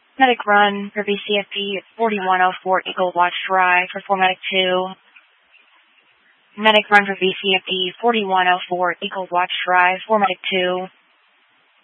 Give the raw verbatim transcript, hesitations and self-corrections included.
Medic run for V C F D forty-one oh four Eagle Watch Dry for four Medic two. Medic run for V C F D forty-one oh four Eagle Watch Dry, four Medic two.